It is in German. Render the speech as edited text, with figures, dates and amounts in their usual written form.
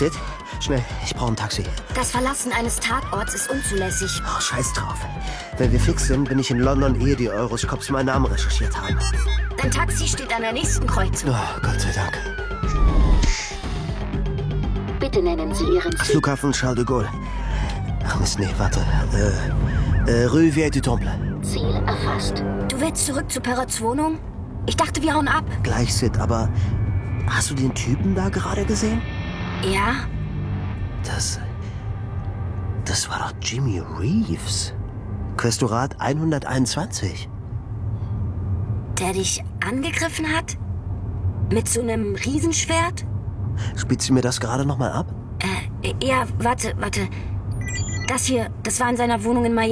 Sid, schnell, ich brauche ein Taxi. Das Verlassen eines Tatorts ist unzulässig. Oh, scheiß drauf. Wenn wir fix sind, bin ich in London, ehe die Eurocops meinen Namen recherchiert haben. Dein Taxi steht an der nächsten Kreuzung. Oh, Gott sei Dank. Bitte nennen Sie Ihren Ziel. Flughafen Charles de Gaulle. Ach Mist, nee, warte. Rue Vieille du Temple. Ziel erfasst. Du willst zurück zu Perrots Wohnung? Ich dachte, wir hauen ab. Gleich, Sid, aber hast du den Typen da gerade gesehen? Ja? Das war doch Jimmy Reeves. Questorat 121. Der dich angegriffen hat? Mit so einem Riesenschwert? Spielst du mir das gerade nochmal ab? Ja, warte. Das hier, das war in seiner Wohnung in Miami.